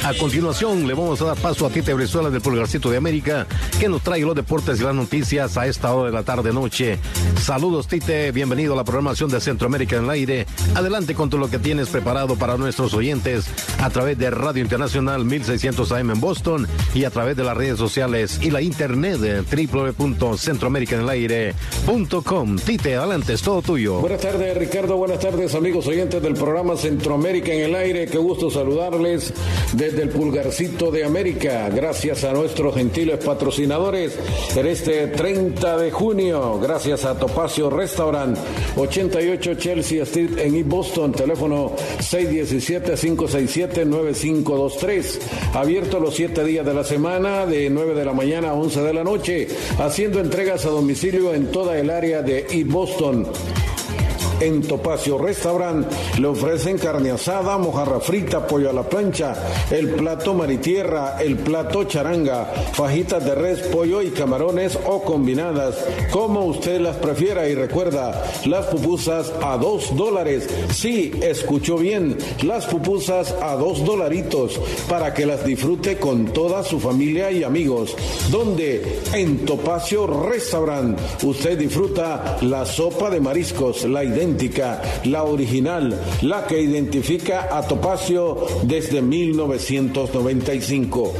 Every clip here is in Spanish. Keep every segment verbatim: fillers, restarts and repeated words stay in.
A continuación, le vamos a dar paso a Tite Brizuela del Pulgarcito de América, que nos trae los deportes y las noticias a esta hora de la tarde-noche. Saludos, Tite, bienvenido a la programación de Centroamérica en el aire. Adelante con todo lo que tienes preparado para nuestros oyentes a través de Radio Internacional mil seiscientos A M en Boston y a través de las redes sociales y la internet doble u doble u doble u punto centroamerica en el aire punto com. Tite, adelante, es todo tuyo. Buenas tardes, Ricardo, buenas tardes, amigos oyentes del programa Centroamérica en el aire. Qué gusto saludarles desde el Pulgarcito de América, gracias a nuestros gentiles patrocinadores en este treinta de junio, gracias a Topacio Restaurant, ochenta y ocho Chelsea Street en East Boston, teléfono seis uno siete, cinco seis siete, nueve cinco dos tres, abierto los siete días de la semana, de nueve de la mañana a once de la noche, haciendo entregas a domicilio en toda el área de East Boston. En Topacio Restaurant le ofrecen carne asada, mojarra frita, pollo a la plancha, el plato maritierra, el plato charanga, fajitas de res, pollo y camarones o combinadas, como usted las prefiera. Y recuerda, las pupusas a dos dólares. Sí, escuchó bien, las pupusas a dos dolaritos para que las disfrute con toda su familia y amigos. Donde en Topacio Restaurant usted disfruta la sopa de mariscos, la idéntica, la original, la que identifica a Topacio desde mil novecientos noventa y cinco.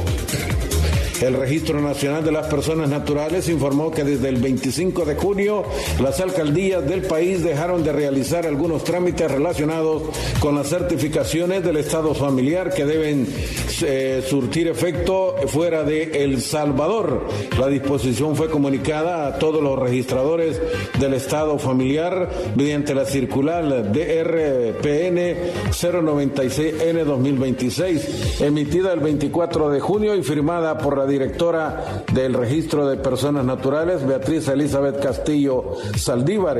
El Registro Nacional de las Personas Naturales informó que desde el veinticinco de junio las alcaldías del país dejaron de realizar algunos trámites relacionados con las certificaciones del estado familiar que deben eh, surtir efecto fuera de El Salvador. La disposición fue comunicada a todos los registradores del estado familiar mediante la circular D R P N cero noventa y seis N dos mil veintiséis, emitida el veinticuatro de junio y firmada por la directora del Registro de Personas Naturales, Beatriz Elizabeth Castillo Saldívar.